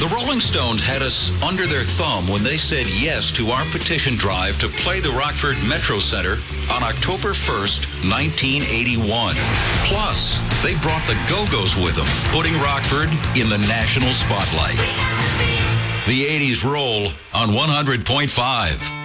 The Rolling Stones had us under their thumb when they said yes to our petition drive to play the Rockford Metro Center on October 1st, 1981. Plus, they brought the Go-Go's with them, putting Rockford in the national spotlight. The 80s roll on 100.5.